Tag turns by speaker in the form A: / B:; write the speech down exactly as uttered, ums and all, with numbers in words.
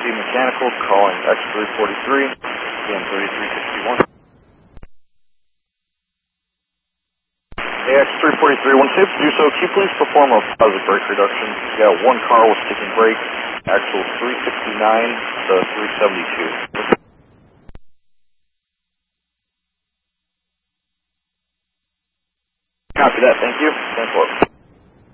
A: Mechanical calling X three forty-three, again thirty-three sixty-one. X three forty-three, when safe to do so, can you please perform a positive brake reduction? You got one car with sticking brake, actual three sixty-nine to three seventy-two. Copy that, thank you. Thanks a lot.